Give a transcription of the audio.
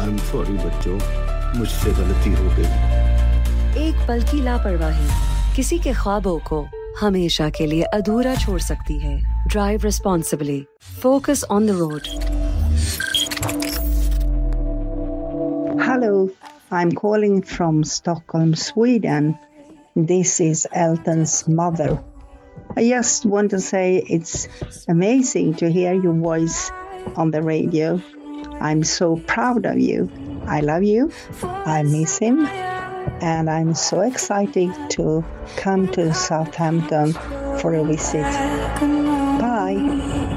I'm sorry बच्चों, मुझसे गलती हो गई। एक पल की लापरवाही किसी के ख्वाबों को हमेशा के लिए अधूरा छोड़ सकती है। Drive responsibly. Focus on the road. Hello, I'm calling from Stockholm, Sweden. This is Elton's mother. I just want to say it's amazing to hear your voice on the radio. I'm so proud of you. I love you. I miss him. And I'm so excited to come to Southampton for a visit. Bye.